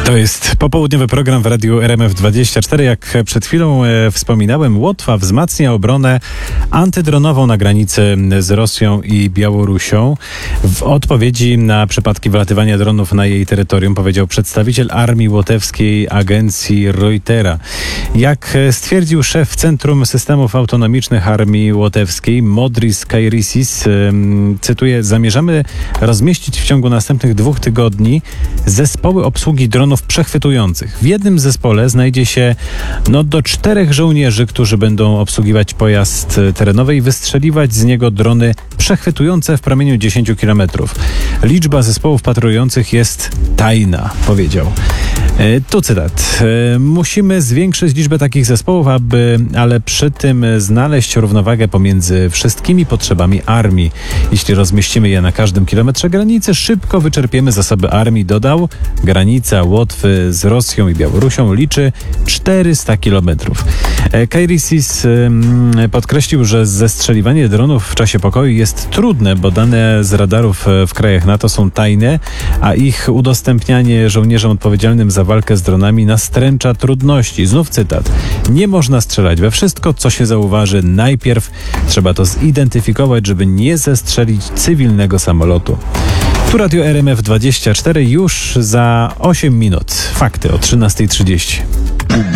To jest popołudniowy program w radiu RMF24. Jak przed chwilą wspominałem, Łotwa wzmacnia obronę antydronową na granicy z Rosją i Białorusią. W odpowiedzi na przypadki wylatywania dronów na jej terytorium powiedział przedstawiciel armii łotewskiej agencji Reutera. Jak stwierdził szef Centrum Systemów Autonomicznych Armii Łotewskiej Modris Kairisis, cytuję: zamierzamy rozmieścić w ciągu następnych 2 tygodni zespoły obsługi dronów przechwytujących. W jednym zespole znajdzie się do 4 żołnierzy, którzy będą obsługiwać pojazd terenowy i wystrzeliwać z niego drony przechwytujące w promieniu 10 km. Liczba zespołów patrujących jest tajna, powiedział. Tu cytat. Musimy zwiększyć liczbę takich zespołów, ale przy tym znaleźć równowagę pomiędzy wszystkimi potrzebami armii. Jeśli rozmieścimy je na każdym kilometrze granicy, szybko wyczerpiemy zasoby armii, dodał. Granica Łotwy z Rosją i Białorusią liczy 400 kilometrów. Kairisis podkreślił, że zestrzeliwanie dronów w czasie pokoju jest trudne, bo dane z radarów w krajach NATO są tajne, a ich udostępnianie żołnierzom odpowiedzialnym za walkę z dronami nastręcza trudności. Znów cytat. Nie można strzelać we wszystko, co się zauważy. Najpierw trzeba to zidentyfikować, żeby nie zestrzelić cywilnego samolotu. Tu radio RMF24 już za 8 minut. Fakty o 13:30.